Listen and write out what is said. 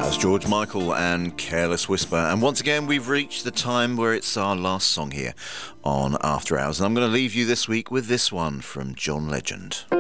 George Michael and Careless Whisper. And once again, we've reached the time where it's our last song here on After Hours. And I'm going to leave you this week with this one from John Legend.